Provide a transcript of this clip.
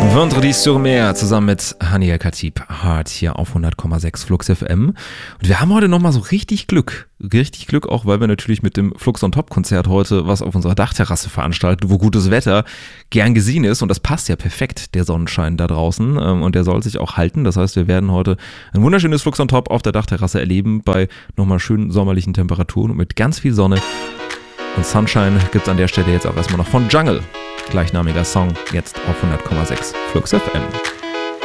Vendredi sur Mer zusammen mit Hania Khatib Hart hier auf 100,6 Flux FM. Und wir haben heute nochmal so richtig Glück. Richtig Glück auch, weil wir natürlich mit dem Flux on Top Konzert heute was auf unserer Dachterrasse veranstalten, wo gutes Wetter gern gesehen ist. Und das passt ja perfekt, der Sonnenschein da draußen. Und der soll sich auch halten. Das heißt, wir werden heute ein wunderschönes Flux on Top auf der Dachterrasse erleben bei nochmal schönen sommerlichen Temperaturen und mit ganz viel Sonne. Und Sunshine gibt's an der Stelle jetzt auch erstmal noch von Jungle. Gleichnamiger Song, jetzt auf 100,6 Flux FM.